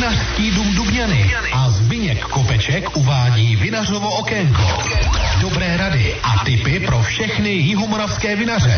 Vinařský dům Dubňany a Zbyněk Kopeček uvádí Vinařovo okénko. Dobré rady a tipy pro všechny jihomoravské vinaře.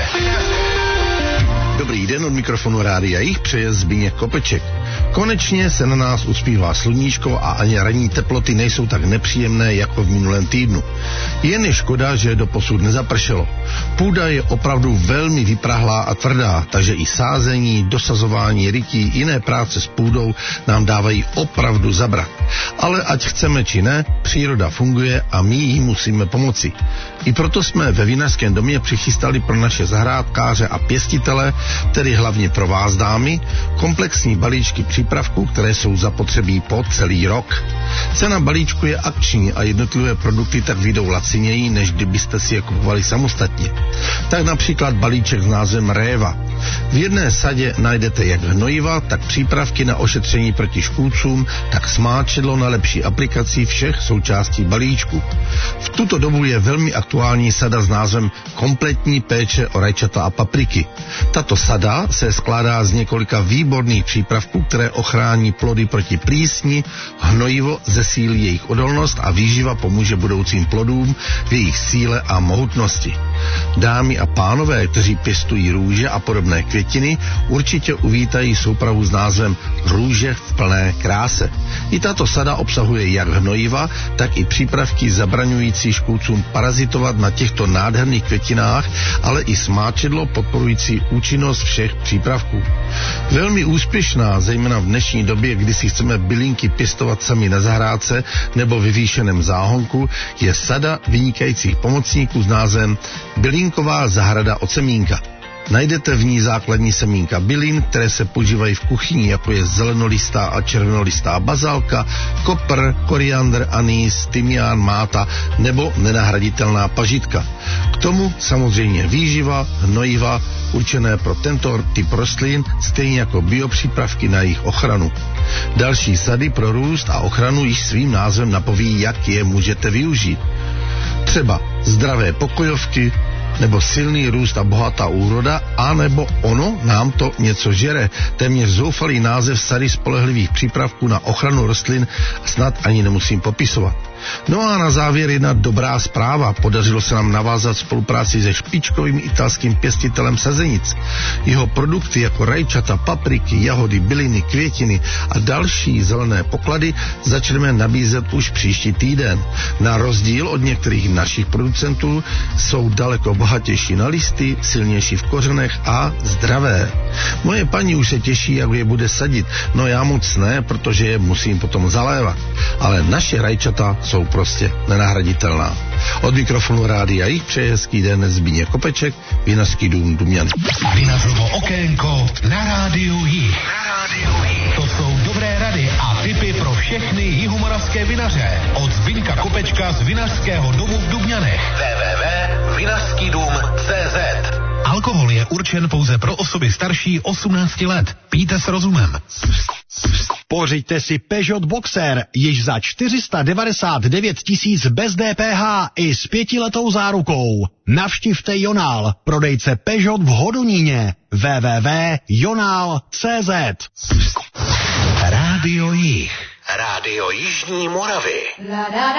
Dobrý den, od mikrofonu Rádia Jih přeje Zbyněk Kopeček. Konečně se na nás uspívá sluníčko a ani ranní teploty nejsou tak nepříjemné jako v minulém týdnu. Jen je škoda, že doposud nezapršelo. Půda je opravdu velmi vyprahlá a tvrdá, takže i sázení, dosazování rytí, jiné práce s půdou nám dávají opravdu zabrat. Ale ať chceme či ne, příroda funguje a my jí musíme pomoci. I proto jsme ve Vinařském domě přichystali pro naše zahrádkáře a pěstitele, tedy hlavně pro vás dámy, komplexní balíčky přípravků, které jsou zapotřebí po celý rok. Cena balíčku je akční a jednotlivé produkty tak vyjdou laciněji, než kdybyste si je kupovali samostatně. Tak například balíček s názvem Réva. V jedné sadě najdete jak hnojiva, tak přípravky na ošetření proti škůdcům, tak smáčidlo na lepší aplikaci všech součástí balíčku. V tuto dobu je velmi aktuální sada s názvem Kompletní péče o rajčata a papriky. Tato sada se skládá z několika výborných přípravků, které ochrání plody proti plísni, hnojivo zesílí jejich odolnost a výživa pomůže budoucím plodům v jejich síle a mohutnosti. Dámy a pánové, kteří pěstují růže a podobné květiny, určitě uvítají soupravu s názvem Růže v plné kráse. I tato sada obsahuje jak hnojiva, tak i přípravky zabraňující škůdcům parazitovat na těchto nádherných květinách, ale i smáčidlo podporující účinnost všech přípravků. Velmi úspěšná, zejména v dnešní době, kdy si chceme bylinky pěstovat sami na zahrádce nebo vyvýšeném záhonku, je sada vynikajících pomocníků s názvem Bylinková zahrada od semínka. Najdete v ní základní semínka bylin, které se používají v kuchyni, jako je zelenolistá a červenolistá bazálka, kopr, koriandr, anýs, tymián, máta nebo nenahraditelná pažitka. K tomu samozřejmě výživa, hnojiva, určené pro tento typ rostlin, stejně jako biopřípravky na jejich ochranu. Další sady pro růst a ochranu již svým názvem napoví, jak je můžete využít. Třeba zdravé pokojovky, nebo silný růst a bohatá úroda, anebo ono nám to něco žere. Téměř zoufalý název sady spolehlivých přípravků na ochranu rostlin snad ani nemusím popisovat. No a na závěr jedna dobrá zpráva. Podařilo se nám navázat spolupráci se špičkovým italským pěstitelem sazenic. Jeho produkty jako rajčata, papriky, jahody, byliny, květiny a další zelené poklady začneme nabízet už příští týden. Na rozdíl od některých našich producentů jsou daleko bohatější na listy, silnější v kořenech a zdravé. Moje paní už se těší, jak je bude sadit. No já moc ne, protože je musím potom zalévat. Ale naše rajčata jsou prostě nenahraditelná. Od mikrofonu Rádia Jih přeje hezký den Zbyněk Kopeček, Vinařský dům Dubňany. Vinařovo okénko na Rádiu Jih. To jsou dobré rady a tipy pro všechny jihomoravské vinaře. Od Zbyňka Kopečka z Vinařského domu v Dubňanech. www.vinařskydům.cz. Alkohol je určen pouze pro osoby starší 18 let. Pijte s rozumem. Pořiďte si Peugeot Boxer již za 499 000 bez DPH i s 5letou zárukou. Navštivte Jonál, prodejce Peugeot v Hodoníně. www.jonal.cz. Rádio Jih. Rádio Jižní Moravy.